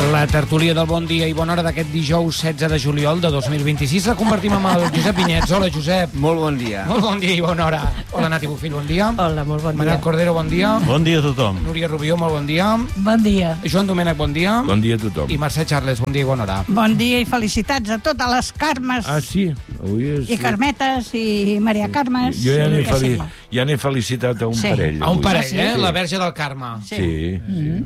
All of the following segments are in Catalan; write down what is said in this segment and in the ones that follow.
La tertúlia del Bon Dia i Bona Hora d'aquest dijous 16 de juliol de 2026 la convertim amb el Josep Vinyets. Hola, Josep. Molt bon dia. Molt bon dia i bona hora. Hola, Nati Bufill, bon dia. Hola, molt bon dia. Manel Cordero, bon dia. Bon dia a tothom. Núria Rubió, molt bon dia. Bon dia. Joan Domènech, bon dia. Bon dia a tothom. I Mercè Charles, bon dia i bona hora. Bon dia i felicitats a totes les Carmes sí? Avui és... i Carmetes i Maria Carmes. Jo ja n'he felicitat a un parell. A un parell, Sí. La Verge del Carme. Sí.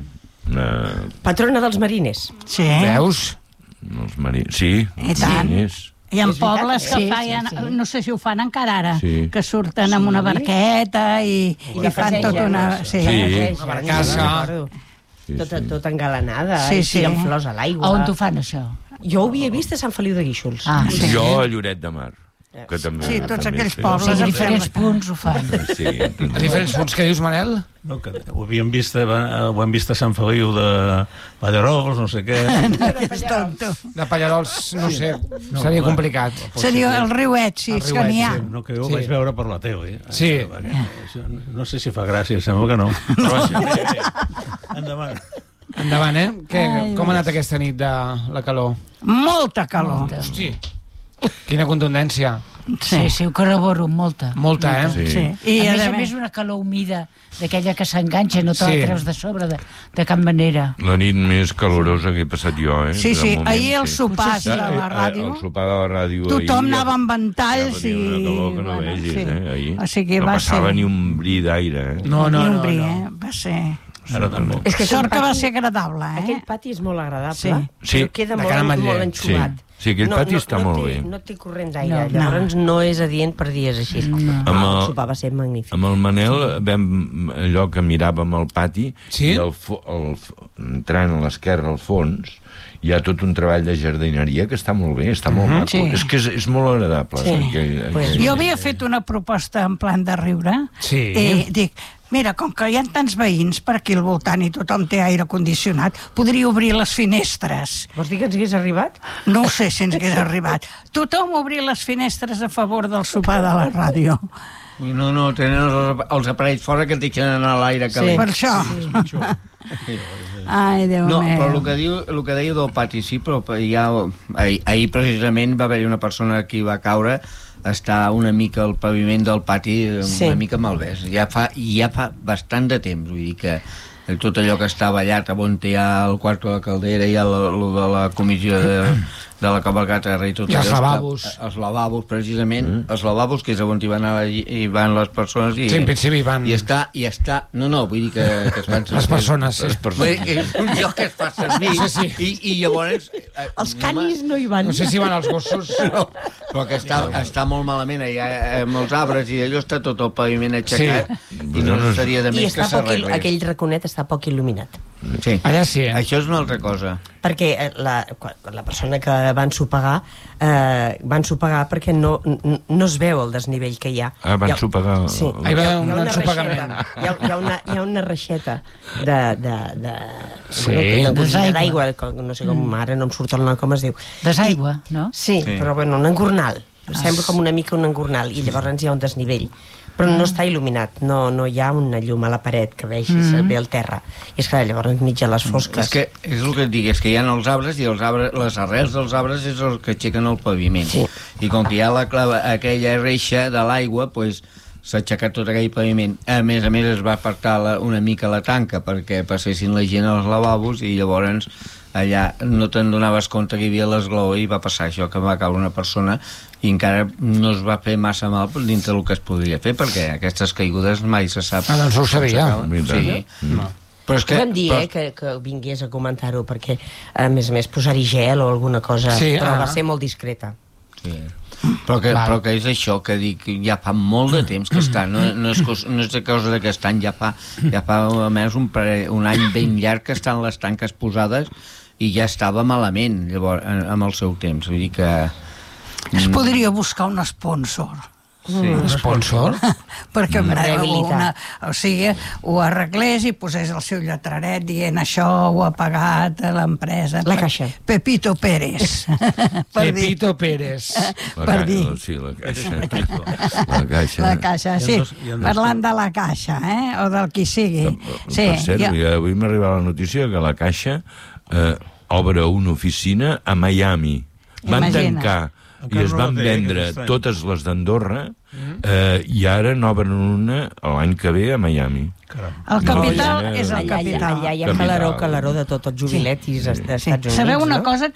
Patrona dels mariners. Sí. Veus? Els marins. Sí, I tant. mariners. Hi ha És pobles veritat, que feien, no sé si ho fan encara ara, Sí. que surten amb una barqueta i fan passegen, tota una... no? Sí. Una barcassa. Sí, Tota engalanada, Sí, i sí. tiren flors a l'aigua. On t'ho fan, això? Jo ho havia vist a Sant Feliu de Guíxols. Sí. Jo a Lloret de Mar. Que també, Sí, tots també aquells sé. pobles. A em diferents sembla. punts ho fan. Sí, A diferents punts. Què dius, Manel? No, que ho havíem vist, ho hem vist a Sant Feliu de Pallarols, no sé què. És tonto. De Pallarols, no sé, seria complicat. Seria el riu Etsis, El riu que n'hi ha. Etsis. No, que jo ho Sí. vaig veure per la tele. Sí. Això, no sé si fa gràcia, sembla que no. Però vaja, endavant. Endavant, com ha anat aquesta nit de la calor? Molta calor. Hosti, quina contundència. Sí, ho corroboro, molta. Molta, Sí. Sí. I I a més una calor humida, d'aquella que s'enganxa, no te la Sí. treus de sobre de cap manera. La nit més calorosa que he passat jo, Sí, sí, De moment, ahir el sí. sopar de la ràdio, El sopar de la ràdio tothom ahir, anava amb ventalls ja venia i... una calor que no bueno, vegis, sí. ahir. O sigui, no va passava ser... ni un bri d'aire, No, Ni no, un no. bri, no. Va ser... Ara tampoc. És que Sort que va pati- ser agradable, Aquell pati és molt agradable, Sí. Sí. però queda De cara a Manlleu. molt enxugat. Sí, aquell pati està molt bé. No té corrent d'aire, No. llavors no és adient per dies així. El sopar va ser magnífic. Amb el Manel vam allò que miràvem al pati Sí? i entrant a l'esquerra al fons hi ha tot un treball de jardineria que està molt bé, està molt maco. Sí. És que és molt agradable. Sí. Pues Jo havia fet una proposta en plan de riure Sí. i dic, mira, com que hi ha tants veïns per aquí al voltant i tothom té aire condicionat, podria obrir les finestres. Vols dir que ens hagués arribat? No ho sé si ens hagués arribat. Tothom obrir les finestres a favor del sopar de la ràdio. No, tenen els aparells fora que et deixen anar a l'aire calent. Per això. Ai, Déu No, meu. però el que deia del pati, sí, però ahir precisament va haver una persona que hi va caure, està una mica al paviment del pati, Sí. una mica malvès. Ja fa bastant de temps, vull dir que tot allò que està ballat, on hi ha el quarto de la caldera, hi ha lo de la comissió de la cabalgata i tot I els allò està- lavabos. els lavabos, precisament, els lavabos, que és on hi van les persones i, Sí, en principi hi van- i està, no, vull dir que es fan Les persones, sí. Bé, és un lloc que es fa servir No sé si- i llavors Els canis no hi van. No sé si van els gossos. no, però que està molt malament allà amb els arbres i allò està tot el paviment aixecat i no seria de I més que està s'arreglés. aquell raconet està poc il·luminat. Sí. Allà sí, Això és una altra cosa. Perquè la persona que van sopegar perquè no es veu el desnivell que hi ha. Van sopegar... Sí. Hi va Hi ha un una ensopegament. reixeta. Hi ha una reixeta Sí. d'aigua, no sé com, ara no em surt el nom com es diu. Desaigua, no? Sí, Sí. però bueno, un engornal. Sembla com una mica un engornal i llavors hi ha un desnivell. Però no està il·luminat, no hi ha una llum a la paret que vegis bé al terra. I és que llavors mig a les fosques. És que és el que et dic, és que hi ha els arbres i les arrels dels arbres és el que aixequen el paviment. Sí. I com que hi ha aquella reixa de l'aigua, doncs s'ha aixecat tot aquell paviment. A més es va apartar una mica la tanca perquè passessin la gent als lavabos i llavors allà no te'n donaves compte que hi havia l'esglaó i va passar això, que va caure una persona i encara no es va fer massa mal dintre del que es podria fer, perquè aquestes caigudes mai se sap. Doncs ho sabia. Sí. Però és Que vam dir, que vingués a comentar-ho, perquè, a més, posar-hi gel o alguna cosa, Sí, però va ser molt discreta. Sí. Però que és això que dic, ja fa molt de temps que està, no és de causa d'aquest any, ja fa almenys un any ben llarg que estan les tanques posades i ja estava malament llavors, amb el seu temps, vull dir que... Es podria buscar un sponsor. Un sponsor? Perquè Rehabilitar. ho arreglés i posés el seu lletraret dient això ho ha pagat l'empresa. La Caixa. Pepito Pérez. Pepito Pérez. Per dir. Sí, la Caixa. La Caixa. La Caixa, sí. Parlant de la Caixa, o del qui sigui. Sí, Per cert, avui m'ha arribat la notícia que la Caixa obre una oficina a Miami. Van Imagina't. tancar i Encara es no van la té, vendre aquest estrany. totes les d'Andorra i ara n'obren una l'any que ve a Miami. Caram. El capital No, és el Allà capital. hi ha Capital. calaró de tots els jubiletis dels Estats Units. Sabeu una no? cosa?